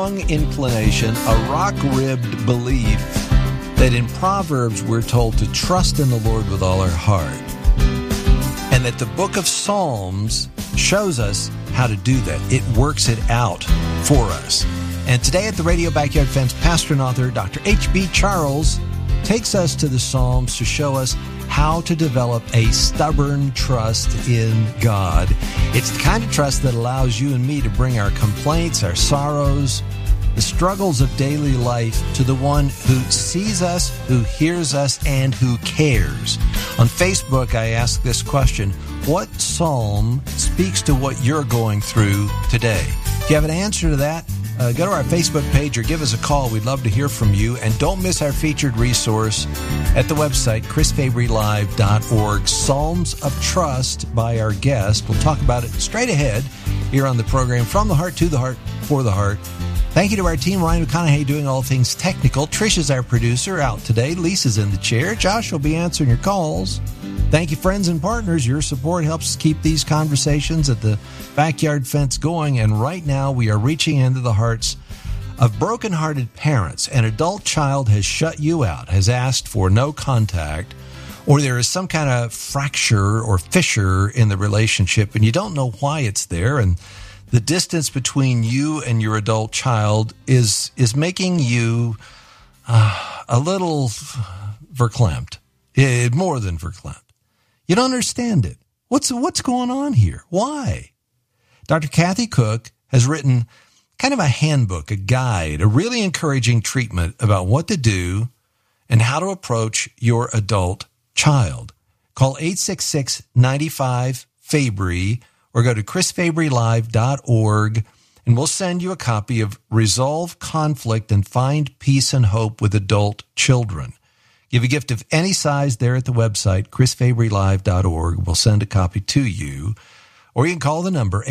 Inclination, a rock-ribbed belief that in Proverbs we're told to trust in the Lord with all our heart, and that the book of Psalms shows us how to do that. It works it out for us. And today at the Radio Backyard Fence, pastor and author Dr. H.B. Charles takes us to the Psalms to show us how to develop a stubborn trust in God. It's the kind of trust that allows you and me to bring our complaints, our sorrows, the struggles of daily life to the one who sees us, who hears us, and who cares. On Facebook, I ask this question: what psalm speaks to what you're going through today? If you have an answer to that, go to our Facebook page or give us a call. We'd love to hear from you. And don't miss our featured resource at the website, chrisfabrylive.org, Psalms of Trust by our guest. We'll talk about it straight ahead here on the program, From the Heart to the Heart for the Heart. Thank you to our team, Ryan McConaughey doing all things technical. Trish is our producer out today. Lisa's in the chair. Josh will be answering your calls. Thank you, friends and partners. Your support helps keep these conversations at the Backyard Fence going. And right now we are reaching into the hearts of broken-hearted parents. An adult child has shut you out, has asked for no contact, or there is some kind of fracture or fissure in the relationship, and you don't know why it's there. And the distance between you and your adult child is making you a little verklempt, more than verklempt. You don't understand it. What's going on here? Why? Dr. Kathy Cook has written kind of a handbook, a guide, a really encouraging treatment about what to do and how to approach your adult child. Call 866-95-FABRY or go to chrisfabrylive.org, and we'll send you a copy of Resolve Conflict and Find Peace and Hope with Adult Children. Give a gift of any size there at the website, chrisfabrylive.org. We'll send a copy to you. Or you can call the number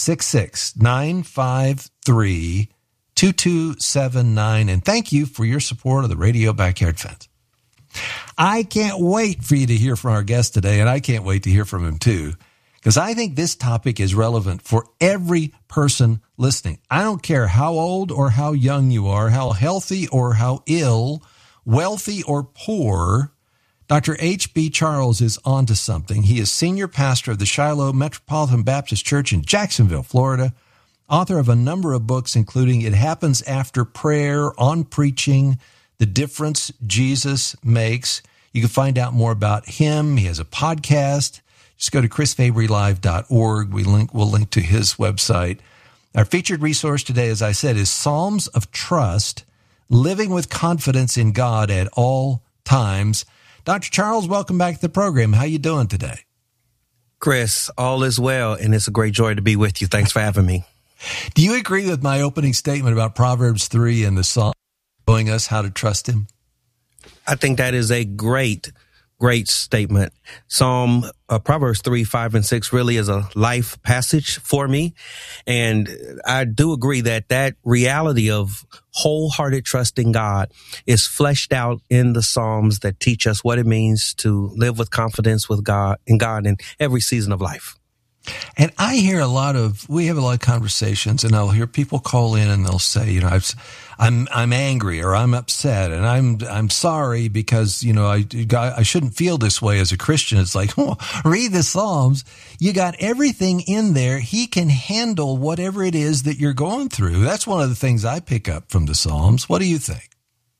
866-953-2279. And thank you for your support of the Radio Backyard Fence. I can't wait for you to hear from our guest today, and I can't wait to hear from him too, because I think this topic is relevant for every person listening. I don't care how old or how young you are, how healthy or how ill, wealthy or poor. Dr. H.B. Charles is onto something. He is senior pastor of the Shiloh Metropolitan Baptist Church in Jacksonville, Florida, author of a number of books, including It Happens After Prayer, On Preaching, The Difference Jesus Makes. You can find out more about him. He has a podcast. Just go to chrisfabrylive.org. We'll link to his website. Our featured resource today, as I said, is Psalms of Trust, Living with Confidence in God at All Times. Dr. Charles, welcome back to the program. How you doing today? Chris, all is well, and it's a great joy to be with you. Thanks for having me. Do you agree with my opening statement about Proverbs 3 and the Psalm showing us how to trust him? I think that is a great statement. Proverbs 3, 5, and 6 really is a life passage for me. And I do agree that reality of wholehearted trust in God is fleshed out in the Psalms that teach us what it means to live with confidence with God in every season of life. And I hear we have a lot of conversations, and I'll hear people call in and they'll say, I'm angry or I'm upset and I'm sorry because, I shouldn't feel this way as a Christian. It's like, read the Psalms. You got everything in there. He can handle whatever it is that you're going through. That's one of the things I pick up from the Psalms. What do you think?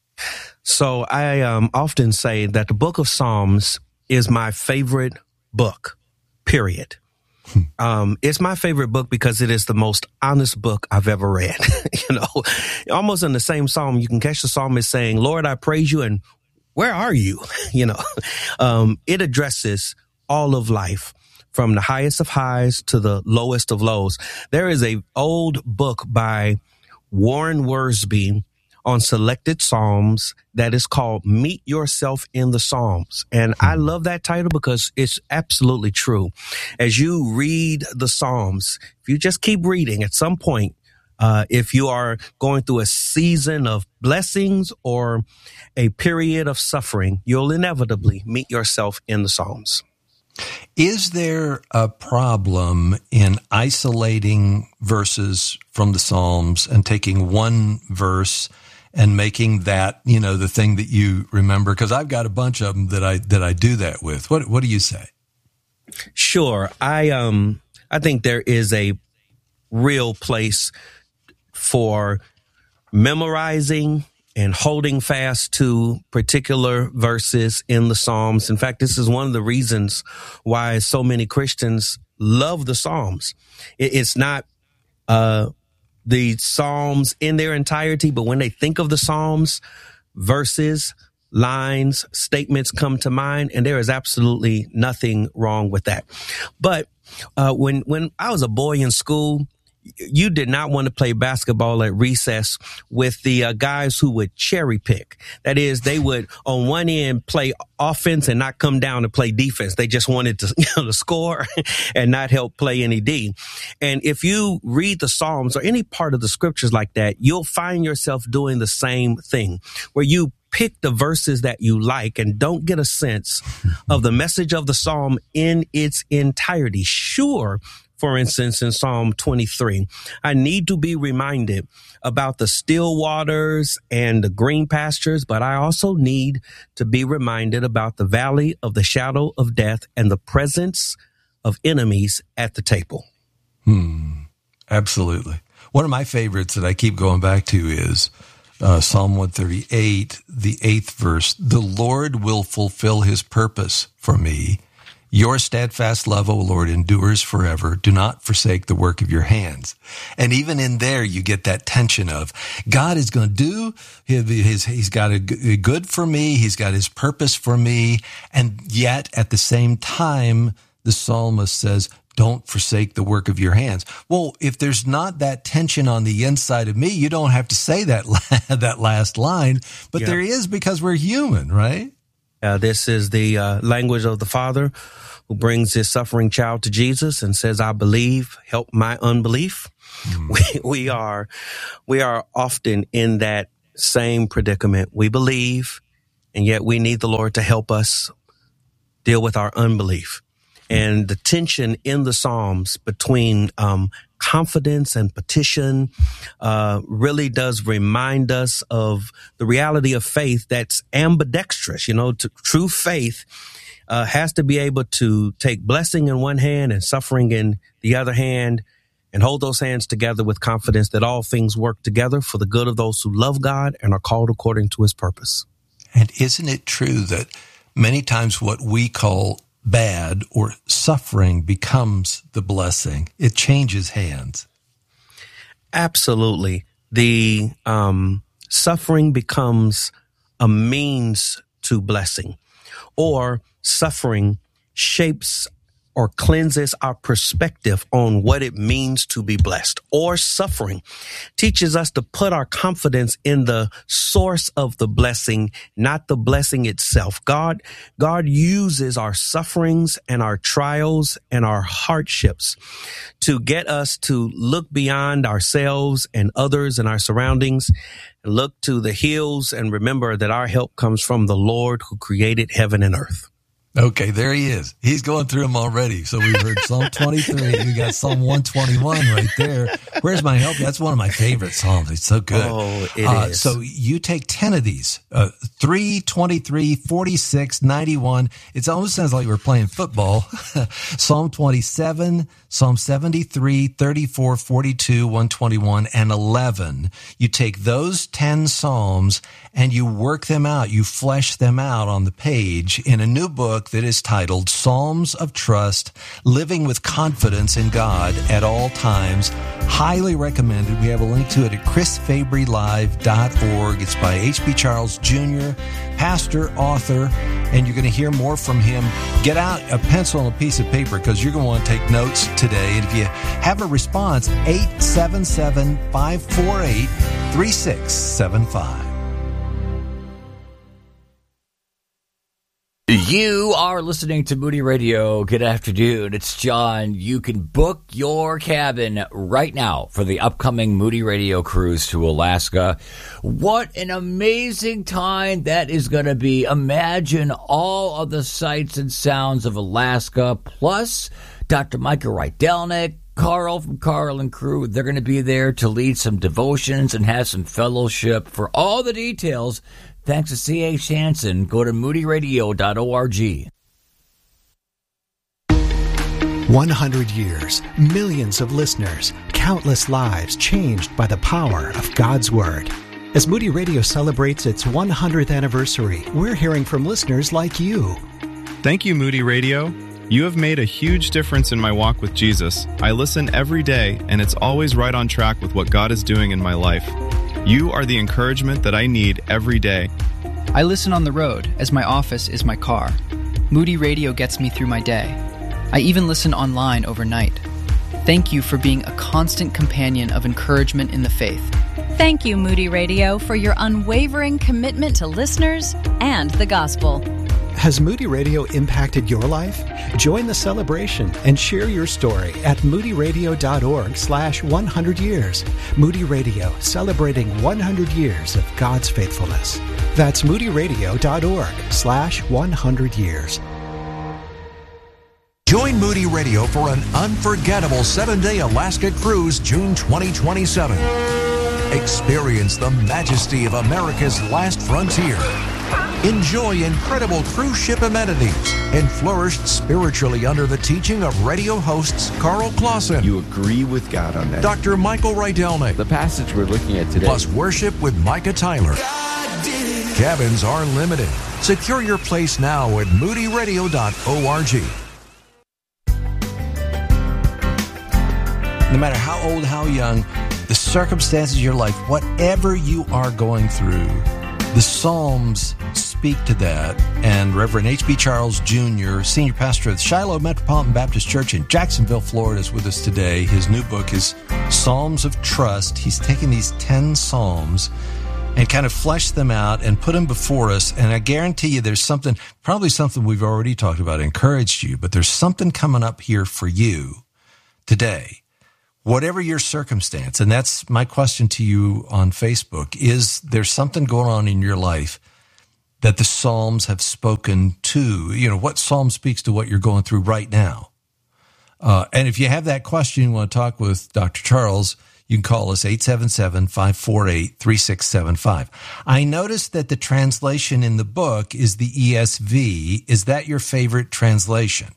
So I often say that the book of Psalms is my favorite book, period. It's my favorite book because it is the most honest book I've ever read. Almost in the same psalm, you can catch the psalmist saying, Lord, I praise you. And where are you? It addresses all of life from the highest of highs to the lowest of lows. There is a old book by Warren Wiersbe on selected Psalms that is called Meet Yourself in the Psalms. And I love that title because it's absolutely true. As you read the Psalms, if you just keep reading, at some point, if you are going through a season of blessings or a period of suffering, you'll inevitably meet yourself in the Psalms. Is there a problem in isolating verses from the Psalms and taking one verse and making that, the thing that you remember? Because I've got a bunch of them that I do that with. What do you say? Sure. I think there is a real place for memorizing and holding fast to particular verses in the Psalms. In fact, this is one of the reasons why so many Christians love the Psalms. It's not the Psalms in their entirety, but when they think of the Psalms, verses, lines, statements come to mind, and there is absolutely nothing wrong with that. But when I was a boy in school, you did not want to play basketball at recess with the guys who would cherry pick. That is, they would on one end play offense and not come down to play defense. They just wanted to, to score and not help play any D. And if you read the Psalms or any part of the scriptures like that, you'll find yourself doing the same thing, where you pick the verses that you like and don't get a sense of the message of the Psalm in its entirety. Sure, for instance, in Psalm 23, I need to be reminded about the still waters and the green pastures, but I also need to be reminded about the valley of the shadow of death and the presence of enemies at the table. Absolutely. One of my favorites that I keep going back to is Psalm 138, the 8th verse. The Lord will fulfill his purpose for me. Your steadfast love, O Lord, endures forever. Do not forsake the work of your hands. And even in there, you get that tension of God is going to do he's got a good for me. He's got his purpose for me. And yet at the same time, the psalmist says, don't forsake the work of your hands. Well, if there's not that tension on the inside of me, you don't have to say that last line, but there is, because we're human, right? This is the language of the Father who brings his suffering child to Jesus and says, I believe, help my unbelief. We are often in that same predicament. We believe, and yet we need the Lord to help us deal with our unbelief. And the tension in the Psalms between confidence and petition really does remind us of the reality of faith that's ambidextrous. True faith has to be able to take blessing in one hand and suffering in the other hand, and hold those hands together with confidence that all things work together for the good of those who love God and are called according to his purpose. And isn't it true that many times what we call bad or suffering becomes the blessing? It changes hands. Absolutely. The suffering becomes a means to blessing, or suffering shapes or cleanses our perspective on what it means to be blessed, or suffering teaches us to put our confidence in the source of the blessing, not the blessing itself. God uses our sufferings and our trials and our hardships to get us to look beyond ourselves and others and our surroundings, and look to the hills and remember that our help comes from the Lord who created heaven and earth. Okay, there he is. He's going through them already. So we heard Psalm 23. We got Psalm 121 right there. Where's my help? That's one of my favorite Psalms. It's so good. Oh, it is. So you take 10 of these, 3, 23, 46, 91. It almost sounds like we're playing football. Psalm 27, Psalm 73, 34, 42, 121, and 11. You take those 10 Psalms and you work them out. You flesh them out on the page in a new book that is titled Psalms of Trust, Living with Confidence in God at All Times. Highly recommended. We have a link to it at chrisfabrylive.org. It's by H.B. Charles Jr., pastor, author, and you're going to hear more from him. Get out a pencil and a piece of paper because you're going to want to take notes today. And if you have a response, 877-548-3675. You are listening to Moody Radio. Good afternoon. It's John. You can book your cabin right now for the upcoming Moody Radio cruise to Alaska. What an amazing time that is going to be. Imagine all of the sights and sounds of Alaska, plus Dr. Micah Rydelnik, Carl from Carl and Crew. They're going to be there to lead some devotions and have some fellowship. For all the details, thanks to C.H. Hansen, go to moodyradio.org. 100 years, millions of listeners, countless lives changed by the power of God's Word. As Moody Radio celebrates its 100th anniversary, we're hearing from listeners like you. Thank you, Moody Radio. You have made a huge difference in my walk with Jesus. I listen every day, and it's always right on track with what God is doing in my life. You are the encouragement that I need every day. I listen on the road, as my office is my car. Moody Radio gets me through my day. I even listen online overnight. Thank you for being a constant companion of encouragement in the faith. Thank you, Moody Radio, for your unwavering commitment to listeners and the gospel. Has Moody Radio impacted your life? Join the celebration and share your story at moodyradio.org/100 years. Moody Radio, celebrating 100 years of God's faithfulness. That's moodyradio.org/100 years. Join Moody Radio for an unforgettable 7-day Alaska cruise, June 2027. Experience the majesty of America's last frontier. Enjoy incredible cruise ship amenities and flourish spiritually under the teaching of radio hosts Carl Clausen. You agree with God on that. Dr. Michael Rydelnik. The passage we're looking at today. Plus worship with Micah Tyler. Cabins are limited. Secure your place now at moodyradio.org. No matter how old, how young, the circumstances of your life, whatever you are going through, the Psalms speak to that. And Reverend H.B. Charles Jr., Senior Pastor of Shiloh Metropolitan Baptist Church in Jacksonville, Florida, is with us today. His new book is Psalms of Trust. He's taken these 10 Psalms and kind of fleshed them out and put them before us. And I guarantee you there's something, probably something we've already talked about, encouraged you, but there's something coming up here for you today. Whatever your circumstance, and that's my question to you on Facebook, is there something going on in your life that the Psalms have spoken to? You know, what Psalm speaks to what you're going through right now? And if you have that question, you want to talk with Dr. Charles, you can call us 877-548-3675. I noticed that the translation in the book is the ESV. Is that your favorite translation?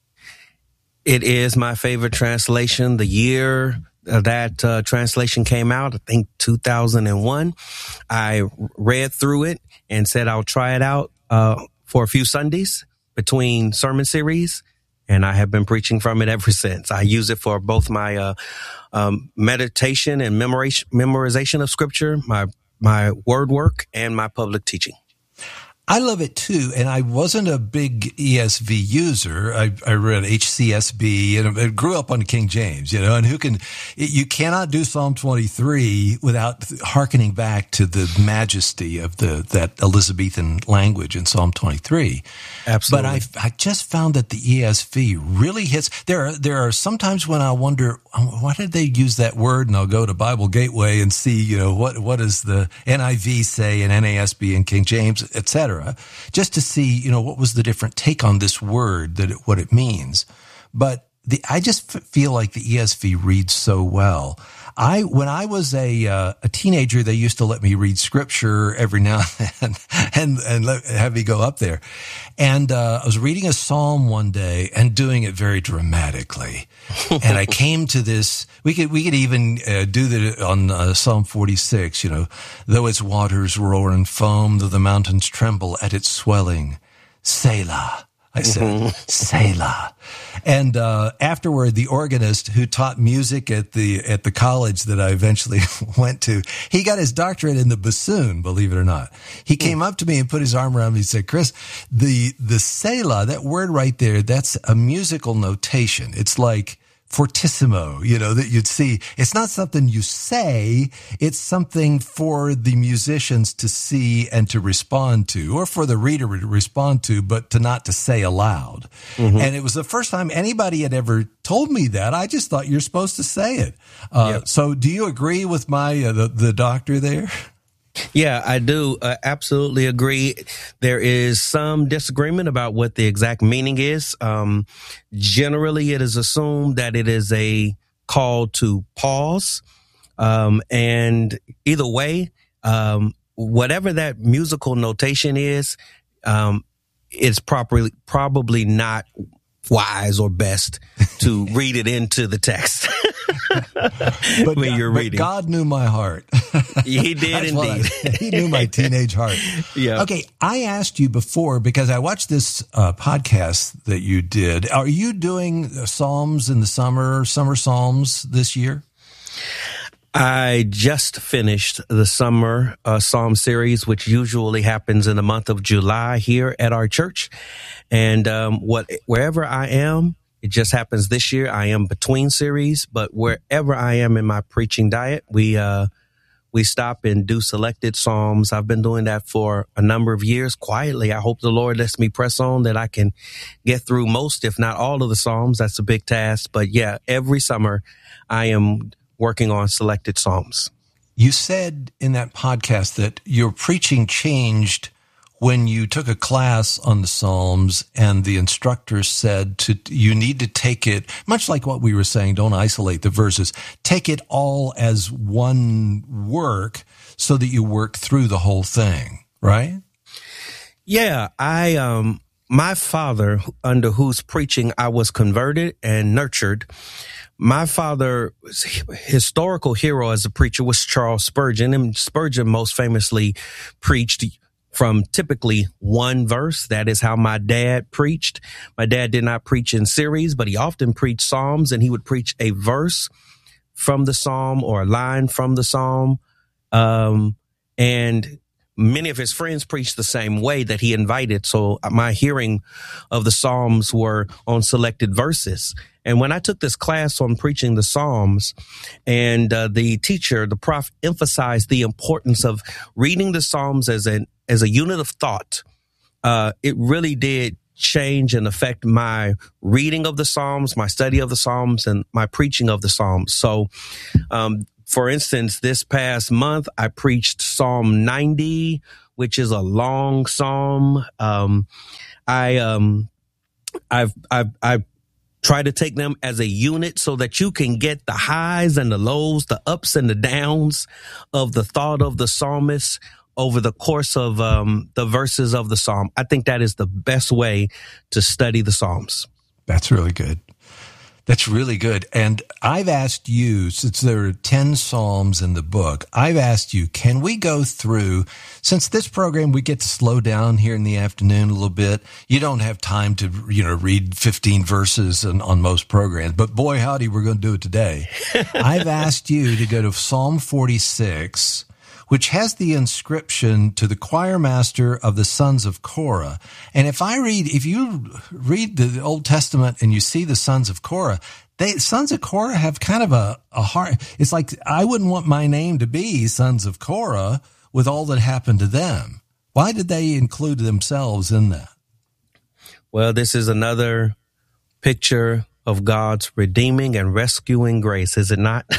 It is my favorite translation. The year that translation came out, I think 2001, I read through it and said I'll try it out for a few Sundays between sermon series, and I have been preaching from it ever since. I use it for both my meditation and memorization of Scripture, my word work, and my public teaching. I love it too, and I wasn't a big ESV user. I read HCSB and I grew up on King James, you know, and you cannot do Psalm 23 without hearkening back to the majesty of that Elizabethan language in Psalm 23. Absolutely. But I just found that the ESV really hits. There are sometimes when I wonder, why did they use that word? And I'll go to Bible Gateway and see, you know, what does the NIV say and NASB and King James, etc., just to see, you know, what was the different take on this word, what it means. But I just feel like the ESV reads so well. When I was a teenager, they used to let me read Scripture every now and then and have me go up there. And I was reading a psalm one day and doing it very dramatically. And I came to this. We could even do that on Psalm 46. You know, though its waters roar and foam, though the mountains tremble at its swelling, Selah. I said, Selah. And afterward, the organist who taught music at the college that I eventually went to, he got his doctorate in the bassoon, believe it or not. He came up to me and put his arm around me and said, Chris, the Selah, that word right there, that's a musical notation. It's like fortissimo, that you'd see. It's not something you say, it's something for the musicians to see and to respond to, or for the reader to respond to, but not to say aloud. Mm-hmm. And it was the first time anybody had ever told me that. I just thought you're supposed to say it. So do you agree with my the doctor there? Yeah, I do absolutely agree. There is some disagreement about what the exact meaning is. Generally, it is assumed that it is a call to pause. And either way, whatever that musical notation is, it's probably not wise or best to read it into the text when you're reading. God knew my heart. He did indeed. He knew my teenage heart. Yeah. Okay, I asked you before because I watched this podcast that you did. Are you doing Psalms in the summer Psalms this year? I just finished the summer Psalm series, which usually happens in the month of July here at our church. And wherever I am, it just happens this year. I am between series, but wherever I am in my preaching diet, we stop and do selected Psalms. I've been doing that for a number of years quietly. I hope the Lord lets me press on that I can get through most, if not all of the Psalms. That's a big task. But yeah, every summer I am working on selected Psalms. You said in that podcast that your preaching changed when you took a class on the Psalms and the instructor said you need to take it, much like what we were saying, don't isolate the verses, take it all as one work so that you work through the whole thing, right? Yeah, my father, under whose preaching I was converted and nurtured, my father's historical hero as a preacher was Charles Spurgeon, and Spurgeon most famously preached from typically one verse. That is how my dad preached. My dad did not preach in series, but he often preached Psalms, and he would preach a verse from the Psalm or a line from the Psalm. And many of his friends preached the same way that he invited. So my hearing of the Psalms were on selected verses. And when I took this class on preaching the Psalms, and the teacher, the prof, emphasized the importance of reading the Psalms as a unit of thought, it really did change and affect my reading of the Psalms, my study of the Psalms, and my preaching of the Psalms. So, for instance, this past month, I preached Psalm 90, which is a long psalm. I've try to take them as a unit so that you can get the highs and the lows, the ups and the downs of the thought of the psalmist over the course of the verses of the psalm. I think that is the best way to study the Psalms. That's really good. That's really good. And I've asked you, since there are 10 Psalms in the book, I've asked you, can we go through, since this program, we get to slow down here in the afternoon a little bit. You don't have time to, read 15 verses on most programs, but boy, howdy, we're going to do it today. I've asked you to go to Psalm 46, which has the inscription to the choir master of the sons of Korah. And if you read the Old Testament and you see the sons of Korah, sons of Korah have kind of a heart. It's like, I wouldn't want my name to be sons of Korah with all that happened to them. Why did they include themselves in that? Well, this is another picture of God's redeeming and rescuing grace, is it not?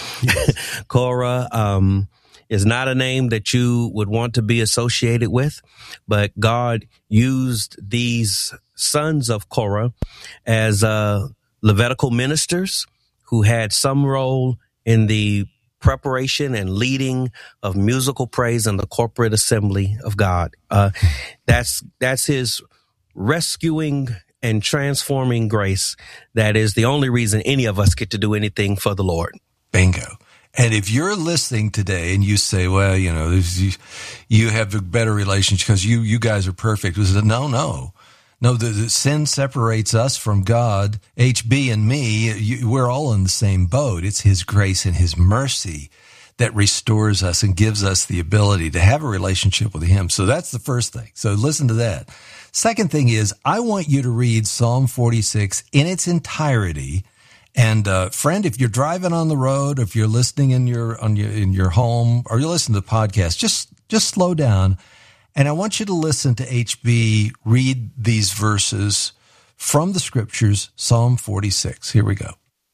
Korah, is not a name that you would want to be associated with, but God used these sons of Korah as Levitical ministers who had some role in the preparation and leading of musical praise in the corporate assembly of God. That's his rescuing and transforming grace. That is the only reason any of us get to do anything for the Lord. Bingo. And if you're listening today and you say, well, you have a better relationship because you guys are perfect. No, the sin separates us from God. HB and me, we're all in the same boat. It's his grace and his mercy that restores us and gives us the ability to have a relationship with him. So that's the first thing. So listen to that. Second thing is, I want you to read Psalm 46 in its entirety And friend, if you're driving on the road, if you're listening in your home, or you're listening to the podcast, just slow down. And I want you to listen to HB read these verses from the scriptures, Psalm 46. Here we go.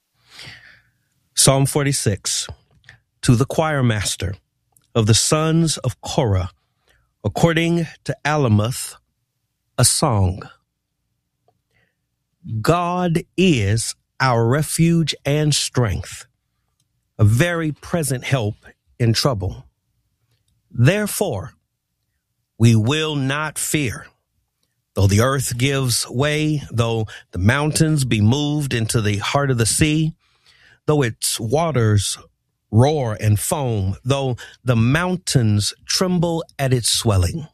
Psalm 46, to the choir master of the sons of Korah, according to Alamoth, a song. God is our refuge and strength, a very present help in trouble. Therefore, we will not fear, though the earth gives way, though the mountains be moved into the heart of the sea, though its waters roar and foam, though the mountains tremble at its swelling.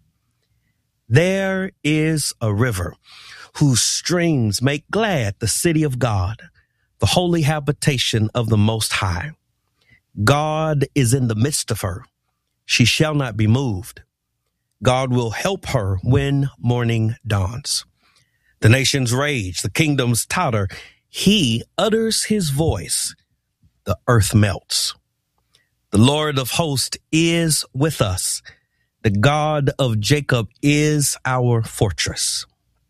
There is a river whose streams make glad the city of God, the holy habitation of the Most High. God is in the midst of her. She shall not be moved. God will help her when morning dawns. The nations rage, the kingdoms totter. He utters his voice, the earth melts. The Lord of hosts is with us. The God of Jacob is our fortress.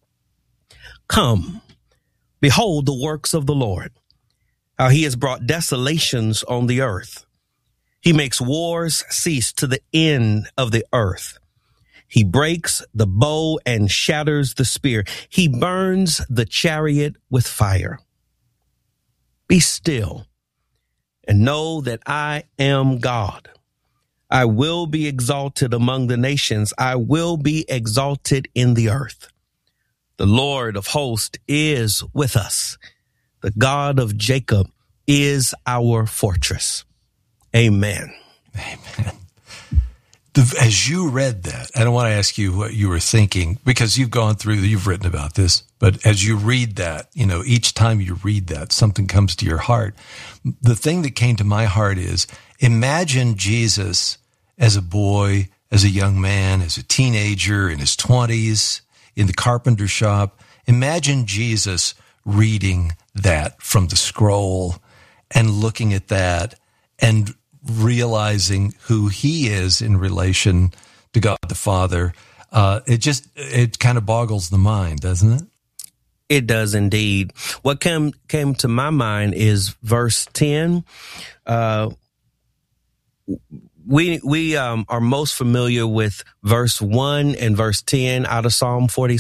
Come, behold the works of the Lord, how he has brought desolations on the earth. He makes wars cease to the end of the earth. He breaks the bow and shatters the spear. He burns the chariot with fire. Be still and know that I am God. I will be exalted among the nations. I will be exalted in the earth. The Lord of hosts is with us. The God of Jacob is our fortress. Amen. Amen. As you read that, I don't want to ask you what you were thinking, because you've written about this, but as you read that, each time you read that, something comes to your heart. The thing that came to my heart is, imagine Jesus as a boy, as a young man, as a teenager, in his 20s, in the carpenter shop. Imagine Jesus reading that from the scroll and looking at that and realizing who he is in relation to God the Father. It kind of boggles the mind, doesn't it? It does indeed. What came to my mind is verse 10. We are most familiar with verse 1 and verse 10 out of Psalm 46.